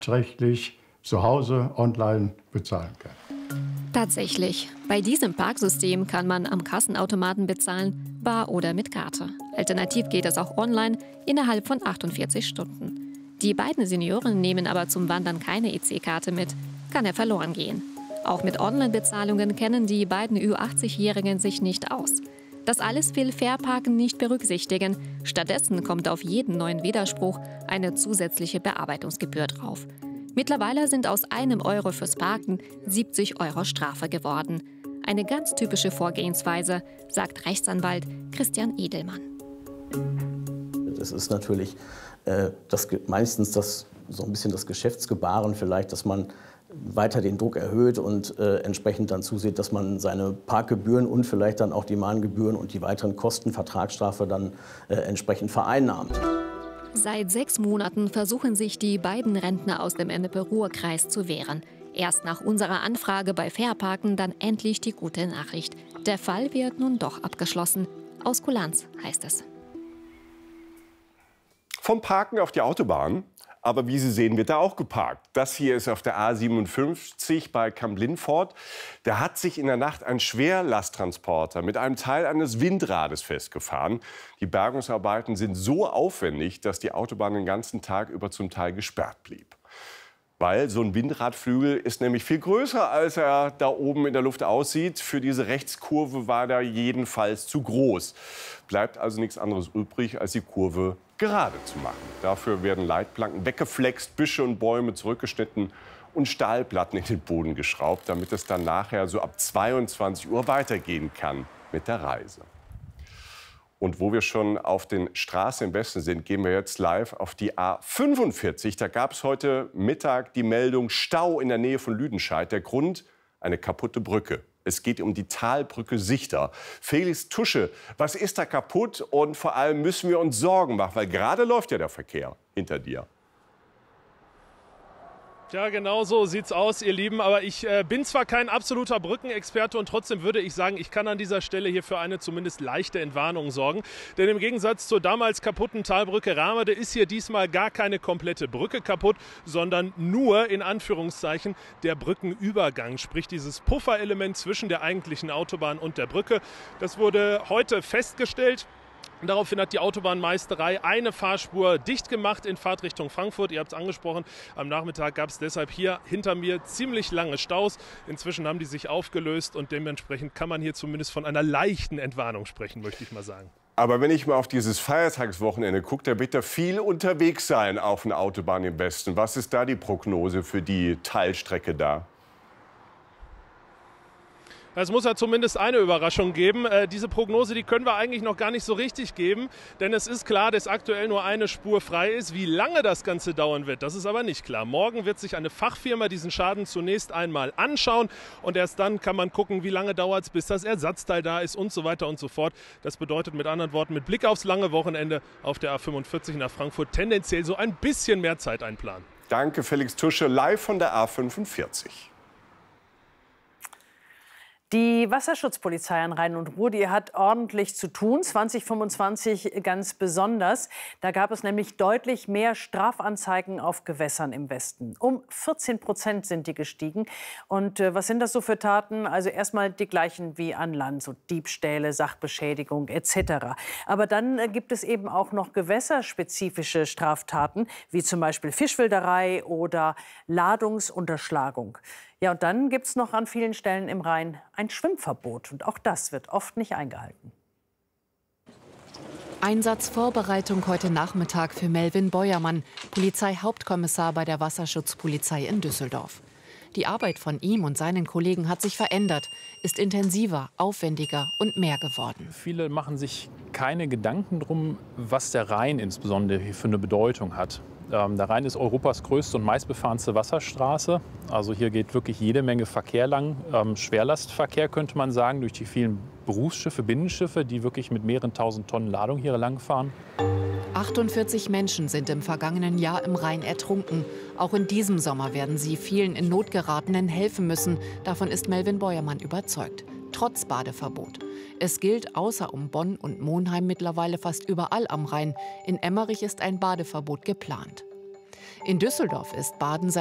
privatrechtlich zu Hause online bezahlen kann. Tatsächlich. Bei diesem Parksystem kann man am Kassenautomaten bezahlen, bar oder mit Karte. Alternativ geht es auch online innerhalb von 48 Stunden. Die beiden Senioren nehmen aber zum Wandern keine EC-Karte mit. Kann er verloren gehen. Auch mit Online-Bezahlungen kennen die beiden Ü80-Jährigen sich nicht aus. Das alles will Fairparken nicht berücksichtigen. Stattdessen kommt auf jeden neuen Widerspruch eine zusätzliche Bearbeitungsgebühr drauf. Mittlerweile sind aus 1 Euro fürs Parken 70 Euro Strafe geworden. Eine ganz typische Vorgehensweise, sagt Rechtsanwalt Christian Edelmann. Es ist natürlich meistens so ein bisschen das Geschäftsgebaren vielleicht, dass man weiter den Druck erhöht und entsprechend dann zusieht, dass man seine Parkgebühren und vielleicht dann auch die Mahngebühren und die weiteren Kosten, Vertragsstrafe dann entsprechend vereinnahmt. Seit 6 Monaten versuchen sich die beiden Rentner aus dem Ennepe-Ruhr-Kreis zu wehren. Erst nach unserer Anfrage bei Fairparken dann endlich die gute Nachricht. Der Fall wird nun doch abgeschlossen. Aus Kulanz heißt es. Vom Parken auf die Autobahn. Aber wie Sie sehen, wird da auch geparkt. Das hier ist auf der A57 bei Kamp-Lindfort. Da hat sich in der Nacht ein Schwerlasttransporter mit einem Teil eines Windrades festgefahren. Die Bergungsarbeiten sind so aufwendig, dass die Autobahn den ganzen Tag über zum Teil gesperrt blieb. Weil so ein Windradflügel ist nämlich viel größer, als er da oben in der Luft aussieht. Für diese Rechtskurve war der jedenfalls zu groß. Bleibt also nichts anderes übrig, als die Kurve gerade zu machen. Dafür werden Leitplanken weggeflext, Büsche und Bäume zurückgeschnitten und Stahlplatten in den Boden geschraubt, damit es dann nachher so ab 22 Uhr weitergehen kann mit der Reise. Und wo wir schon auf den Straßen im Westen sind, gehen wir jetzt live auf die A45. Da gab es heute Mittag die Meldung Stau in der Nähe von Lüdenscheid. Der Grund? Eine kaputte Brücke. Es geht um die Talbrücke Sichter. Felix Tusche, was ist da kaputt? Und vor allem müssen wir uns Sorgen machen, weil gerade läuft ja der Verkehr hinter dir. Ja, genau so sieht's aus, ihr Lieben. Aber ich bin zwar kein absoluter Brückenexperte und trotzdem würde ich sagen, ich kann an dieser Stelle hier für eine zumindest leichte Entwarnung sorgen. Denn im Gegensatz zur damals kaputten Talbrücke Ramede ist hier diesmal gar keine komplette Brücke kaputt, sondern nur, in Anführungszeichen, der Brückenübergang. Sprich dieses Pufferelement zwischen der eigentlichen Autobahn und der Brücke. Das wurde heute festgestellt. Daraufhin hat die Autobahnmeisterei eine Fahrspur dicht gemacht in Fahrtrichtung Frankfurt. Ihr habt es angesprochen, am Nachmittag gab es deshalb hier hinter mir ziemlich lange Staus. Inzwischen haben die sich aufgelöst und dementsprechend kann man hier zumindest von einer leichten Entwarnung sprechen, möchte ich mal sagen. Aber wenn ich mal auf dieses Feiertagswochenende gucke, da wird da viel unterwegs sein auf einer Autobahn im Westen. Was ist da die Prognose für die Teilstrecke da? Es muss ja zumindest eine Überraschung geben. Diese Prognose, die können wir eigentlich noch gar nicht so richtig geben. Denn es ist klar, dass aktuell nur eine Spur frei ist. Wie lange das Ganze dauern wird, das ist aber nicht klar. Morgen wird sich eine Fachfirma diesen Schaden zunächst einmal anschauen. Und erst dann kann man gucken, wie lange dauert es, bis das Ersatzteil da ist und so weiter und so fort. Das bedeutet mit anderen Worten, mit Blick aufs lange Wochenende auf der A45 nach Frankfurt tendenziell so ein bisschen mehr Zeit einplanen. Danke, Felix Tusche, live von der A45. Die Wasserschutzpolizei an Rhein und Ruhr, die hat ordentlich zu tun, 2025 ganz besonders. Da gab es nämlich deutlich mehr Strafanzeigen auf Gewässern im Westen. Um 14% sind die gestiegen. Und was sind das so für Taten? Also erstmal die gleichen wie an Land, so Diebstähle, Sachbeschädigung etc. Aber dann gibt es eben auch noch gewässerspezifische Straftaten, wie zum Beispiel Fischwilderei oder Ladungsunterschlagung. Ja, und dann gibt es noch an vielen Stellen im Rhein ein Schwimmverbot. Und auch das wird oft nicht eingehalten. Einsatzvorbereitung heute Nachmittag für Melvin Beuermann, Polizeihauptkommissar bei der Wasserschutzpolizei in Düsseldorf. Die Arbeit von ihm und seinen Kollegen hat sich verändert, ist intensiver, aufwendiger und mehr geworden. Viele machen sich keine Gedanken drum, was der Rhein insbesondere für eine Bedeutung hat. Der Rhein ist Europas größte und meistbefahrenste Wasserstraße. Also hier geht wirklich jede Menge Verkehr lang. Schwerlastverkehr könnte man sagen, durch die vielen Berufsschiffe, Binnenschiffe, die wirklich mit mehreren tausend Tonnen Ladung hier langfahren. 48 Menschen sind im vergangenen Jahr im Rhein ertrunken. Auch in diesem Sommer werden sie vielen in Not geratenen helfen müssen. Davon ist Melvin Beuermann überzeugt. Trotz Badeverbot. Es gilt außer um Bonn und Monheim mittlerweile fast überall am Rhein. In Emmerich ist ein Badeverbot geplant. In Düsseldorf ist Baden